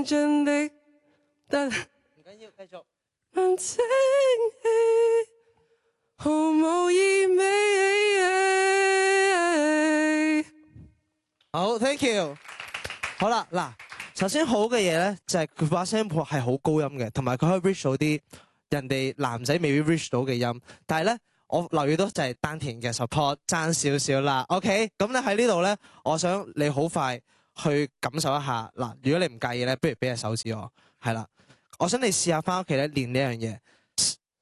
認真的，但唔緊要，繼續。能清氣，毫無意味。 好 ，thank you。好啦，嗱，首先好嘅嘢咧，就係佢把聲係好高音嘅，同埋佢可以 reach 到啲人哋男仔未必 reach 到嘅音。但係咧，我留意到就係丹田嘅 support 爭少少啦。OK， 咁咧喺呢度咧，我想你好快去感受一下。嗱，如果你唔介意咧，不如俾隻手指我。係啦，我想你試下翻屋企咧練呢樣嘢。